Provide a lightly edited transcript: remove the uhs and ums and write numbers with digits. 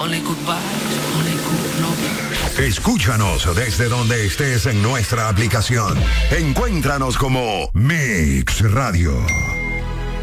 only goodbyes, only good love. Escúchanos desde donde estés en nuestra aplicación. Encuéntranos como Mix Radio.